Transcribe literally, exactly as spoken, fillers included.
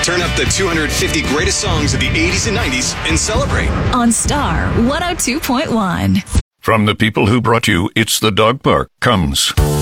Turn up the two hundred fifty greatest songs of the eighties and nineties and celebrate. On Star one oh two point one. From the people who brought you It's the Dog Park comes